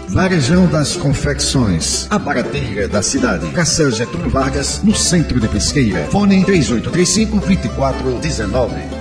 Varejão das Confecções, a barateira da cidade. Cacel Getúlio Vargas, no centro de Pesqueira. Fone 3835-2419.